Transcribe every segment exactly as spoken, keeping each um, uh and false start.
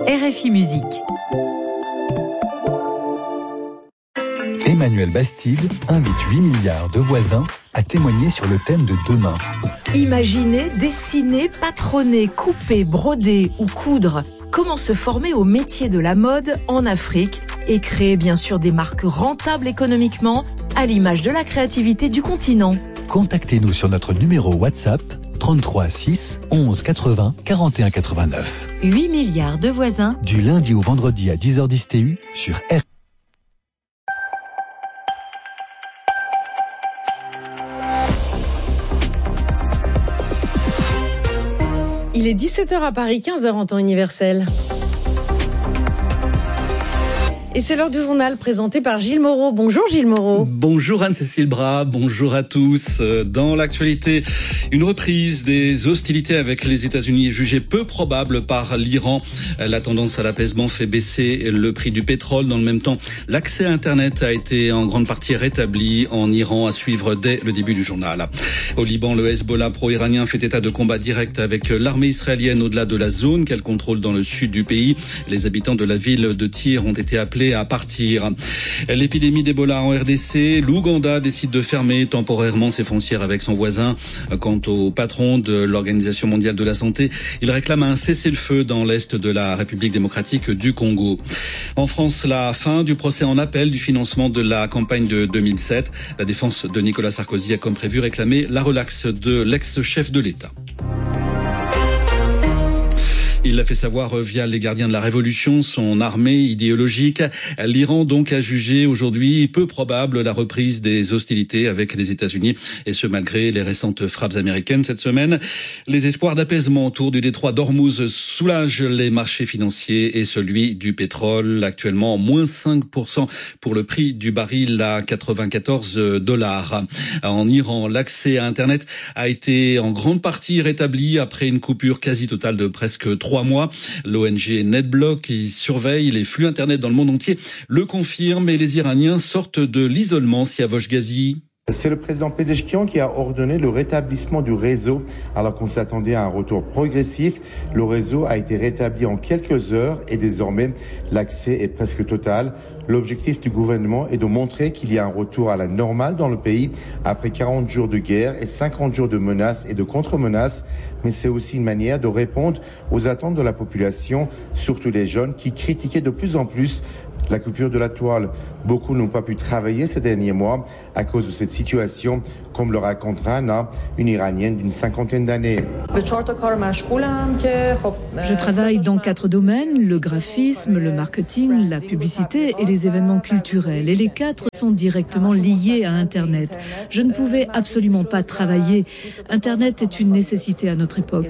R F I Musique. Emmanuel Bastide invite huit milliards de voisins à témoigner sur le thème de demain. Imaginer, dessiner, patronner, couper, broder ou coudre. Comment se former au métier de la mode en Afrique et créer bien sûr des marques rentables économiquement à l'image de la créativité du continent. Contactez-nous sur notre numéro WhatsApp trente-trois six onze quatre-vingts quarante et un quatre-vingt-neuf. huit milliards de voisins. Du lundi au vendredi à dix heures dix T U sur R. Il est dix-sept heures à Paris, quinze heures en temps universel. Et c'est l'heure du journal présenté par Gilles Moreau. Bonjour Gilles Moreau. Bonjour Anne-Cécile Bras, bonjour à tous. Dans l'actualité, une reprise des hostilités avec les États-Unis est jugée peu probable par l'Iran. La tendance à l'apaisement fait baisser le prix du pétrole. Dans le même temps, l'accès à Internet a été en grande partie rétabli en Iran, à suivre dès le début du journal. Au Liban, le Hezbollah pro-iranien fait état de combats directs avec l'armée israélienne au-delà de la zone qu'elle contrôle dans le sud du pays. Les habitants de la ville de Tyr ont été appelés à partir. L'épidémie d'Ebola en R D C, l'Ouganda décide de fermer temporairement ses frontières avec son voisin. Quant au patron de l'Organisation mondiale de la santé, il réclame un cessez-le-feu dans l'est de la République démocratique du Congo. En France, la fin du procès en appel du financement de la campagne de deux mille sept. La défense de Nicolas Sarkozy a comme prévu réclamé la relaxe de l'ex-chef de l'État. Il l'a fait savoir via les gardiens de la Révolution, son armée idéologique. L'Iran donc a jugé aujourd'hui peu probable la reprise des hostilités avec les États-Unis, et ce malgré les récentes frappes américaines cette semaine. Les espoirs d'apaisement autour du détroit d'Ormuz soulagent les marchés financiers et celui du pétrole, actuellement moins cinq pour cent pour le prix du baril à quatre-vingt-quatorze dollars. En Iran, l'accès à Internet a été en grande partie rétabli après une coupure quasi totale de presque trois mois. L'O N G NetBlock, qui surveille les flux Internet dans le monde entier, le confirme, et les Iraniens sortent de l'isolement. Siavosh Ghazi. C'est le président Pezeshkian qui a ordonné le rétablissement du réseau. Alors qu'on s'attendait à un retour progressif, le réseau a été rétabli en quelques heures et désormais l'accès est presque total. L'objectif du gouvernement est de montrer qu'il y a un retour à la normale dans le pays après quarante jours de guerre et cinquante jours de menaces et de contre-menaces. Mais c'est aussi une manière de répondre aux attentes de la population, surtout les jeunes qui critiquaient de plus en plus la coupure de la toile. Beaucoup n'ont pas pu travailler ces derniers mois à cause de cette situation, comme le raconte Rana, une Iranienne d'une cinquantaine d'années. Je travaille dans quatre domaines, le graphisme, le marketing, la publicité et les événements culturels. Et les quatre sont directement liés à Internet. Je ne pouvais absolument pas travailler. Internet est une nécessité à notre époque.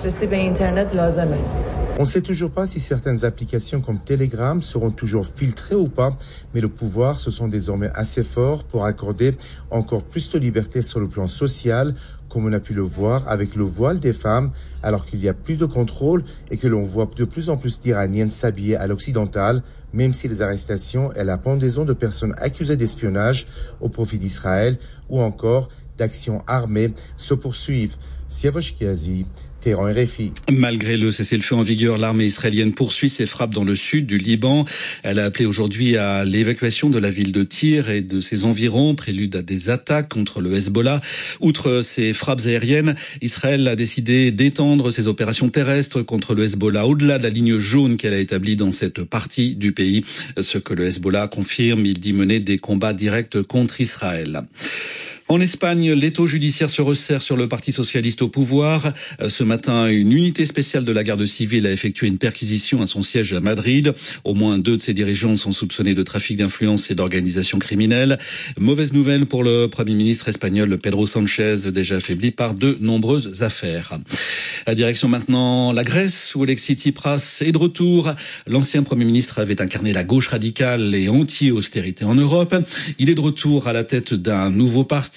On ne sait toujours pas si certaines applications comme Telegram seront toujours filtrées ou pas, mais le pouvoir se sent désormais assez fort pour accorder encore plus de liberté sur le plan social, comme on a pu le voir avec le voile des femmes, alors qu'il y a plus de contrôle et que l'on voit de plus en plus d'Iraniennes s'habiller à l'occidental, même si les arrestations et la pendaison de personnes accusées d'espionnage au profit d'Israël ou encore d'actions armées se poursuivent. Siavosh Ghazi, Téhéran, R F I. Malgré le cessez-le-feu en vigueur, l'armée israélienne poursuit ses frappes dans le sud du Liban. Elle a appelé aujourd'hui à l'évacuation de la ville de Tyr et de ses environs, prélude à des attaques contre le Hezbollah. Outre ces frappes aériennes, Israël a décidé d'étendre ses opérations terrestres contre le Hezbollah au-delà de la ligne jaune qu'elle a établie dans cette partie du pays. Ce que le Hezbollah confirme, il dit mener des combats directs contre Israël. En Espagne, l'étau judiciaire se resserre sur le Parti socialiste au pouvoir. Ce matin, une unité spéciale de la garde civile a effectué une perquisition à son siège à Madrid. Au moins deux de ses dirigeants sont soupçonnés de trafic d'influence et d'organisation criminelle. Mauvaise nouvelle pour le Premier ministre espagnol Pedro Sánchez, déjà affaibli par de nombreuses affaires. À direction maintenant la Grèce, où Alexis Tsipras est de retour. L'ancien Premier ministre avait incarné la gauche radicale et anti-austérité en Europe. Il est de retour à la tête d'un nouveau parti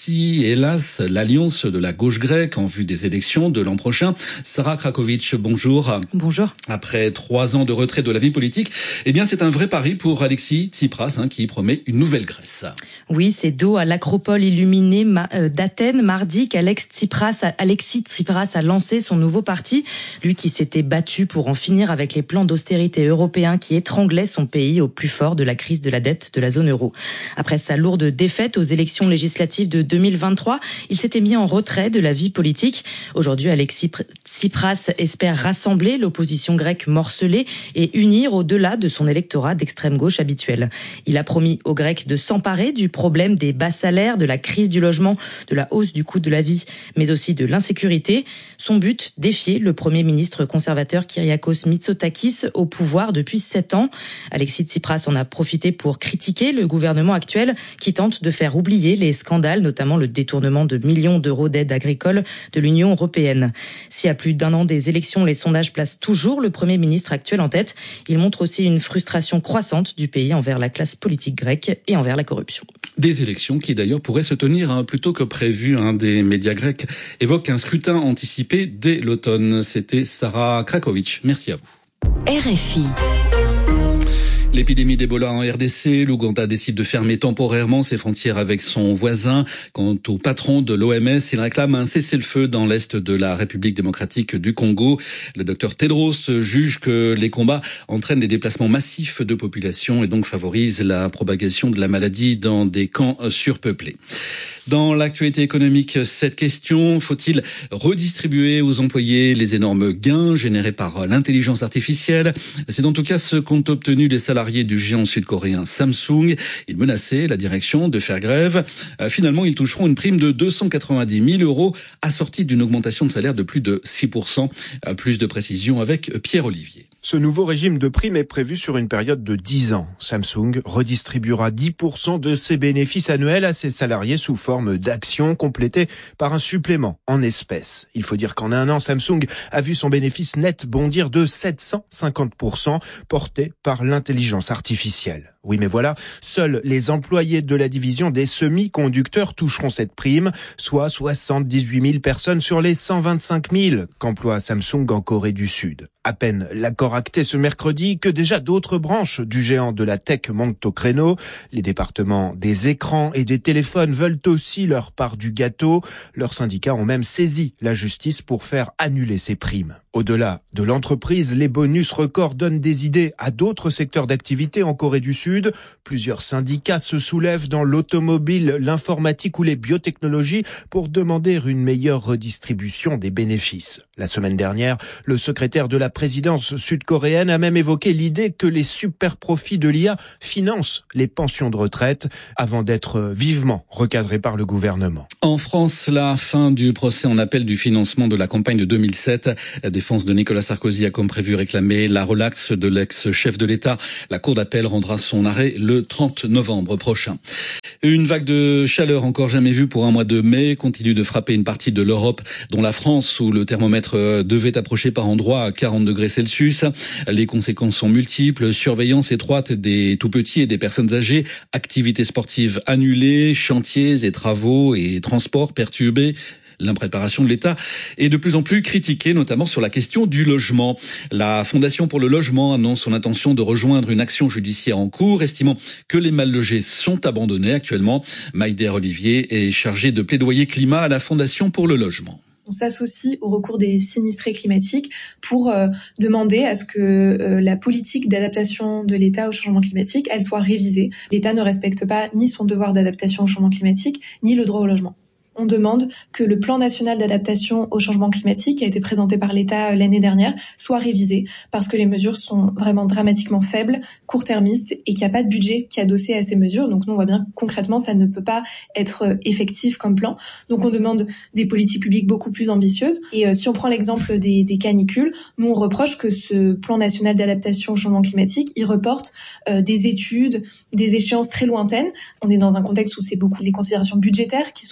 Alexis, hélas, l'alliance de la gauche grecque en vue des élections de l'an prochain. Sarah Krakovic, bonjour. Bonjour. Après trois ans de retrait de la vie politique, eh bien c'est un vrai pari pour Alexis Tsipras hein, qui promet une nouvelle Grèce. Oui, c'est dos à l'acropole illuminée d'Athènes mardi qu'Alex Tsipras, Alexis Tsipras a lancé son nouveau parti. Lui qui s'était battu pour en finir avec les plans d'austérité européens qui étranglaient son pays au plus fort de la crise de la dette de la zone euro. Après sa lourde défaite aux élections législatives de deux mille vingt-trois, il s'était mis en retrait de la vie politique. Aujourd'hui, Alexis Tsipras espère rassembler l'opposition grecque morcelée et unir au-delà de son électorat d'extrême gauche habituel. Il a promis aux Grecs de s'emparer du problème des bas salaires, de la crise du logement, de la hausse du coût de la vie, mais aussi de l'insécurité. Son but, défier le Premier ministre conservateur Kyriakos Mitsotakis au pouvoir depuis sept ans. Alexis Tsipras en a profité pour critiquer le gouvernement actuel qui tente de faire oublier les scandales, notamment le détournement de millions d'euros d'aide agricole de l'Union européenne. Si à plus d'un an des élections, les sondages placent toujours le Premier ministre actuel en tête, il montre aussi une frustration croissante du pays envers la classe politique grecque et envers la corruption. Des élections qui d'ailleurs pourraient se tenir hein, plus tôt que prévu. Un des médias grecs évoque un scrutin anticipé dès l'automne. C'était Sarah Krakovic. Merci à vous. R F I. L'épidémie d'Ebola en R D C, l'Ouganda décide de fermer temporairement ses frontières avec son voisin. Quant au patron de l'O M S, il réclame un cessez-le-feu dans l'est de la République démocratique du Congo. Le docteur Tedros juge que les combats entraînent des déplacements massifs de population et donc favorisent la propagation de la maladie dans des camps surpeuplés. Dans l'actualité économique, cette question, faut-il redistribuer aux employés les énormes gains générés par l'intelligence artificielle? C'est en tout cas ce qu'ont obtenu les salariés du géant sud-coréen Samsung. Ils menaçaient la direction de faire grève. Finalement, ils toucheront une prime de deux cent quatre-vingt-dix mille euros assortie d'une augmentation de salaire de plus de six pour cent. Plus de précisions avec Pierre Olivier. Ce nouveau régime de prime est prévu sur une période de dix ans. Samsung redistribuera dix pour cent de ses bénéfices annuels à ses salariés sous forme d'actions complétées par un supplément en espèces. Il faut dire qu'en un an, Samsung a vu son bénéfice net bondir de sept cent cinquante pour cent, porté par l'intelligence artificielle. Oui, mais voilà, seuls les employés de la division des semi-conducteurs toucheront cette prime, soit soixante-dix-huit mille personnes sur les cent vingt-cinq mille qu'emploie Samsung en Corée du Sud. À peine l'accord acté ce mercredi que déjà d'autres branches du géant de la tech montent au créneau. Les départements des écrans et des téléphones veulent aussi leur part du gâteau. Leurs syndicats ont même saisi la justice pour faire annuler ces primes. Au-delà de l'entreprise, les bonus records donnent des idées à d'autres secteurs d'activité en Corée du Sud. Plusieurs syndicats se soulèvent dans l'automobile, l'informatique ou les biotechnologies pour demander une meilleure redistribution des bénéfices. La semaine dernière, le secrétaire de la présidence sud-coréenne a même évoqué l'idée que les super profits de l'I A financent les pensions de retraite avant d'être vivement recadrés par le gouvernement. En France, la fin du procès en appel du financement de la campagne de deux mille sept. La défense de Nicolas Sarkozy a comme prévu réclamé la relaxe de l'ex-chef de l'État. La cour d'appel rendra son arrêt le trente novembre prochain. Une vague de chaleur encore jamais vue pour un mois de mai continue de frapper une partie de l'Europe, dont la France, où le thermomètre devait approcher par endroits à quarante degrés Celsius. Les conséquences sont multiples. Surveillance étroite des tout-petits et des personnes âgées, activités sportives annulées, chantiers et travaux et transports perturbés. L'impréparation de l'État est de plus en plus critiquée, notamment sur la question du logement. La Fondation pour le logement annonce son intention de rejoindre une action judiciaire en cours, estimant que les mal logés sont abandonnés actuellement. Maïder Olivier est chargé de plaidoyer climat à la Fondation pour le logement. On s'associe au recours des sinistrés climatiques pour euh, demander à ce que euh, la politique d'adaptation de l'État au changement climatique, elle soit révisée. L'État ne respecte pas ni son devoir d'adaptation au changement climatique, ni le droit au logement. On demande que le plan national d'adaptation au changement climatique qui a été présenté par l'État l'année dernière soit révisé parce que les mesures sont vraiment dramatiquement faibles, court-termistes et qu'il n'y a pas de budget qui est adossé à ces mesures. Donc nous, on voit bien concrètement, ça ne peut pas être effectif comme plan. Donc on demande des politiques publiques beaucoup plus ambitieuses. Et euh, si on prend l'exemple des, des canicules, nous on reproche que ce plan national d'adaptation au changement climatique, il reporte euh, des études, des échéances très lointaines. On est dans un contexte où c'est beaucoup les considérations budgétaires qui sont prises en compte.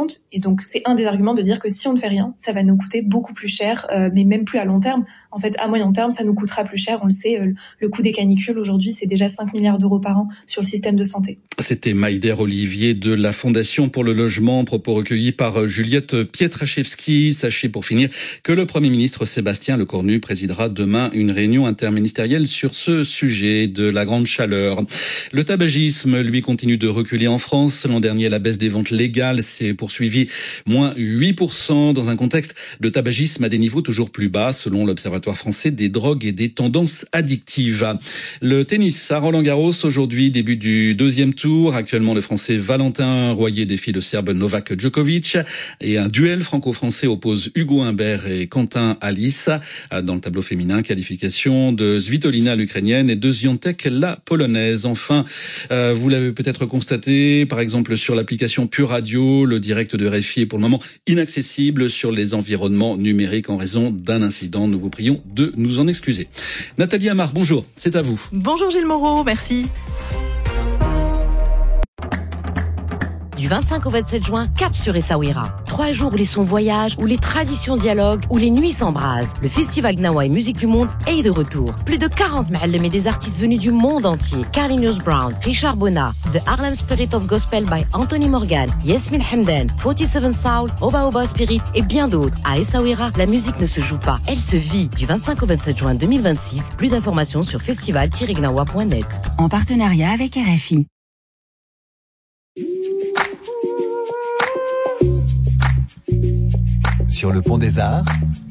compte. Et donc, c'est un des arguments de dire que si on ne fait rien, ça va nous coûter beaucoup plus cher, euh, mais même plus à long terme. En fait, à moyen terme, ça nous coûtera plus cher. On le sait, euh, le coût des canicules, aujourd'hui, c'est déjà cinq milliards d'euros par an sur le système de santé. C'était Maïder Olivier de la Fondation pour le logement, propos recueillis par Juliette Pietraszewski. Sachez pour finir que le Premier ministre Sébastien Lecornu présidera demain une réunion interministérielle sur ce sujet de la grande chaleur. Le tabagisme, lui, continue de reculer en France. L'an dernier, la baisse des ventes légales s'est poursuivie, moins huit pour cent, dans un contexte de tabagisme à des niveaux toujours plus bas, selon l'Observatoire français des drogues et des tendances addictives. Le tennis à Roland-Garros, aujourd'hui, début du deuxième tour. Actuellement, le Français Valentin Royer défie le Serbe Novak Djokovic. Et un duel franco-français oppose Hugo Humbert et Quentin Alice. Dans le tableau féminin, qualification de Svitolina, l'Ukrainienne, et de Ziontek, la Polonaise. Enfin, euh, vous l'avez peut-être constaté, par exemple sur l'application Pure Radio, le direct de R F I est pour le moment inaccessible sur les environnements numériques en raison d'un incident. Nous vous prions de nous en excuser. Nathalie Amar, bonjour, c'est à vous. Bonjour Gilles Moreau, merci. Du vingt-cinq au vingt-sept juin, cap sur Essaouira. Trois jours où les sons voyagent, où les traditions dialoguent, où les nuits s'embrasent. Le festival Gnawa et Musique du Monde est de retour. Plus de quarante ma'allem et des artistes venus du monde entier. Carlinhos Brown, Richard Bona, The Harlem Spirit of Gospel by Anthony Morgan, Yasmin Hamdan, quarante-sept Soul, Oba Oba Spirit et bien d'autres. À Essaouira, la musique ne se joue pas, elle se vit. Du vingt-cinq au vingt-sept juin deux mille vingt-six, plus d'informations sur festival tiret gnawa point net. En partenariat avec R F I. Sur le pont des Arts,